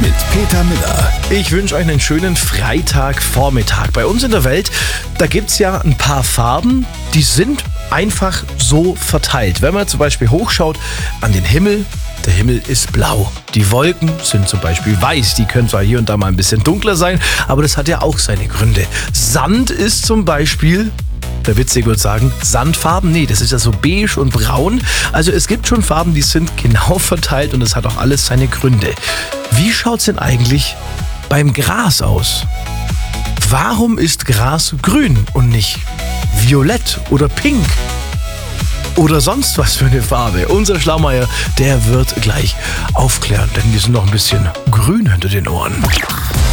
mit Peter Miller. Ich wünsche euch einen schönen Freitagvormittag. Bei uns in der Welt, da gibt es ja ein paar Farben, die sind einfach so verteilt. Wenn man zum Beispiel hochschaut an den Himmel, der Himmel ist blau. Die Wolken sind zum Beispiel weiß. Die können zwar hier und da mal ein bisschen dunkler sein, aber das hat ja auch seine Gründe. Sand ist zum Beispiel, der Witzige würde sagen, Sandfarben. Nee, das ist ja so beige und braun. Also es gibt schon Farben, die sind genau verteilt und das hat auch alles seine Gründe. Wie schaut's denn eigentlich beim Gras aus? Warum ist Gras grün und nicht violett oder pink? Oder sonst was für eine Farbe? Unser Schlaumeier, der wird gleich aufklären, denn wir sind noch ein bisschen grün hinter den Ohren.